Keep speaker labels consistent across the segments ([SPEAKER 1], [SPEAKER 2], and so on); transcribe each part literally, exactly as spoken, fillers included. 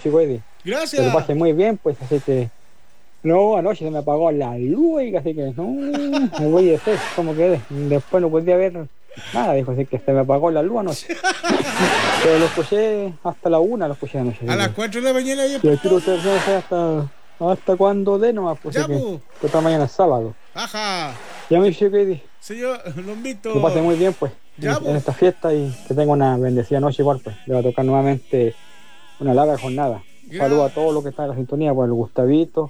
[SPEAKER 1] chico Eddie.
[SPEAKER 2] Gracias.
[SPEAKER 1] Que lo pase muy bien, pues, así que... No, anoche se me apagó la luz, y así que no, me voy a decir, como que después no podía ver nada, dijo, así que se me apagó la luz anoche. Pero lo escuché hasta la una, lo escuché anoche.
[SPEAKER 2] A las cuatro de la mañana yo.
[SPEAKER 1] Y aquí no sé hasta, hasta cuándo de nomás, pues, así que, que esta mañana es sábado.
[SPEAKER 2] Ajá.
[SPEAKER 1] Ya me dice que
[SPEAKER 2] señor Lombito.
[SPEAKER 1] Que pase muy bien, pues,
[SPEAKER 2] ya,
[SPEAKER 1] en, en esta fiesta y que tenga una bendecida noche igual, pues. Le va a tocar nuevamente una larga jornada. Saludos a todos los que están en la sintonía, pues, el Gustavito.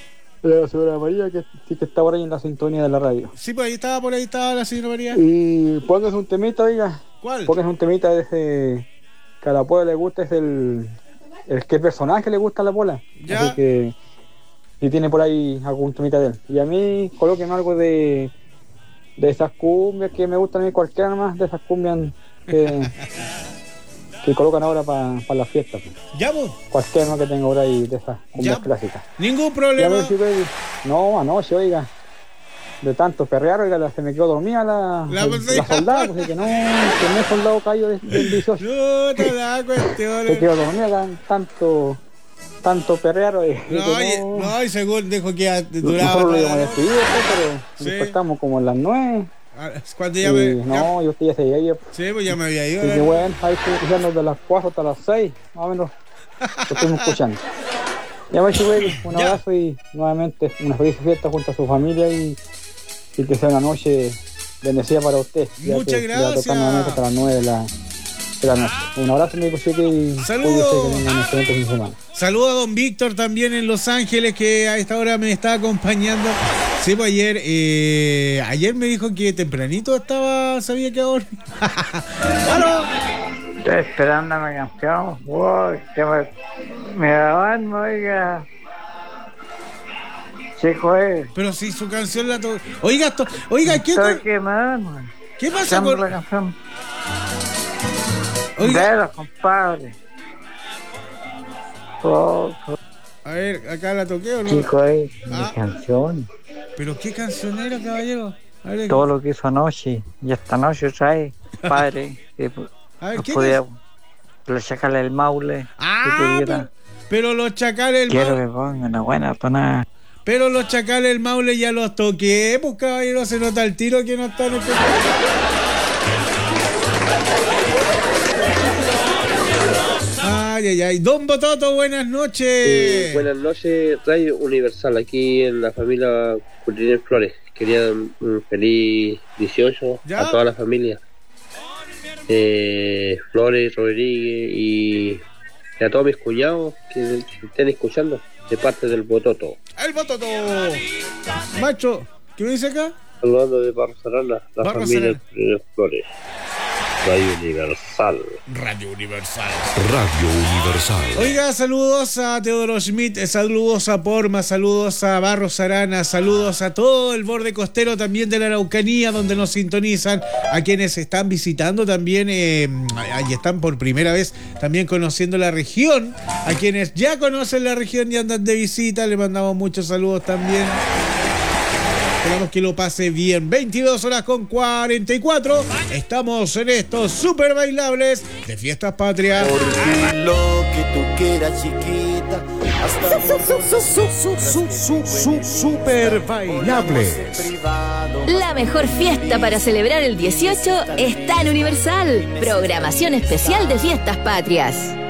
[SPEAKER 1] La señora María, que sí que está por ahí en la sintonía de la radio.
[SPEAKER 2] Sí, pues ahí estaba, por ahí estaba la señora María.
[SPEAKER 1] Y póngase un temita, oiga.
[SPEAKER 2] ¿Cuál?
[SPEAKER 1] Póngase un temita de ese que a la Pola le gusta, es el, el que personaje le gusta a la Pola.
[SPEAKER 2] ¿Ya?
[SPEAKER 1] Así que si tiene por ahí algún temita de él. Y a mí, colóquenme algo de de esas cumbias que me gustan a mí, cualquiera más de esas cumbias que, que colocan ahora para pa la fiesta. Pues.
[SPEAKER 2] ¿Ya, vos?
[SPEAKER 1] Cualquiera más que tenga ahora ahí de esas cumbias
[SPEAKER 2] ¿Ya?
[SPEAKER 1] Clásicas.
[SPEAKER 2] Ningún problema.
[SPEAKER 1] Ya, no, anoche, oiga, de tanto perrear, oiga, se me quedó dormida la,
[SPEAKER 2] la,
[SPEAKER 1] la, la soldada, pues, que no, que no es soldado caído del de dieciocho.
[SPEAKER 2] No, te da cuestión.
[SPEAKER 1] Se quedó dormida tan, tanto, tanto perrear, oiga.
[SPEAKER 2] No, y,
[SPEAKER 1] no,
[SPEAKER 2] no, y según dijo que ya duraba.
[SPEAKER 1] Nosotros lo íbamos a despedir, pero
[SPEAKER 2] sí.
[SPEAKER 1] despertamos como a las nueve.
[SPEAKER 2] Cuando ya me.
[SPEAKER 1] No,
[SPEAKER 2] ya,
[SPEAKER 1] yo ya se había ido.
[SPEAKER 2] Sí, pues ya me había ido.
[SPEAKER 1] Y que bueno, ahí escuchando de las cuatro hasta las seis, más o menos, lo estuvimos escuchando. Ya me chihuahua, un abrazo y nuevamente una feliz fiesta junto a su familia y, y que sea una noche bendecida para usted.
[SPEAKER 2] Muchas
[SPEAKER 1] que,
[SPEAKER 2] gracias.
[SPEAKER 1] Ya nuevamente hasta las nueve de la, de la noche. Un abrazo, mi chique, y
[SPEAKER 2] saludos.
[SPEAKER 1] Que tengan un excelente fin de semana.
[SPEAKER 2] Saludos a don Víctor también en Los Ángeles, que a esta hora me está acompañando. Sí, pues ayer, eh, ayer me dijo que tempranito estaba, sabía que ahora. ¡Aló!
[SPEAKER 3] Estoy esperando a mi campeón. Wow, que me, me daban, oiga. Chico, eh.
[SPEAKER 2] Pero si su canción la to... Oiga, esto, oiga, ¿qué
[SPEAKER 3] Estoy quemando.
[SPEAKER 2] ¿Qué pasa con
[SPEAKER 3] la canción?
[SPEAKER 2] Oiga.
[SPEAKER 3] De los compadres. Oh, oh.
[SPEAKER 2] A ver, acá la toqué o no.
[SPEAKER 3] Chico, eh,
[SPEAKER 2] ah.
[SPEAKER 3] mi canción.
[SPEAKER 2] ¿Pero qué canción era, caballero? A ver,
[SPEAKER 3] todo lo que hizo anoche y esta noche trae, padre. que
[SPEAKER 2] a ver, ¿qué
[SPEAKER 3] podía, los chacales del Maule.
[SPEAKER 2] Ah, pero, pero los chacales del
[SPEAKER 3] Quiero
[SPEAKER 2] Maule.
[SPEAKER 3] que pongan una buena tonada.
[SPEAKER 2] Pero los chacales del Maule ya los toqué, pues caballero, se nota el tiro que no están escuchando. Ay, ay, ay. Don Bototo, buenas noches.
[SPEAKER 4] Eh, buenas noches, Radio Universal, aquí en la familia Cultiner Flores. Quería un feliz dieciocho
[SPEAKER 2] ¿Ya?
[SPEAKER 4] a toda la familia. Eh, Flores, Rodríguez y, y a todos mis cuñados que, que estén escuchando de parte del Bototo.
[SPEAKER 2] El Bototo. Macho, ¿qué me dice acá?
[SPEAKER 4] Saludando de Barros Arana, la
[SPEAKER 2] Barros
[SPEAKER 4] familia
[SPEAKER 2] Arana.
[SPEAKER 4] Cultiner Flores. Radio Universal.
[SPEAKER 2] Radio Universal.
[SPEAKER 5] Radio Universal.
[SPEAKER 2] Oiga, saludos a Teodoro Schmidt, saludos a Porma, saludos a Barros Arana, saludos a todo el borde costero también de la Araucanía, donde nos sintonizan, a quienes están visitando también, eh, y están por primera vez también conociendo la región, a quienes ya conocen la región y andan de visita, le mandamos muchos saludos también. Esperamos que lo pase bien. veintidós horas con cuarenta y cuatro. Estamos en estos super bailables de Fiestas Patrias.
[SPEAKER 6] Por lo que tú quieras, chiquita. Hasta
[SPEAKER 5] Super bailables.
[SPEAKER 7] La mejor fiesta para celebrar el dieciocho está en Universal. Programación especial de Fiestas Patrias.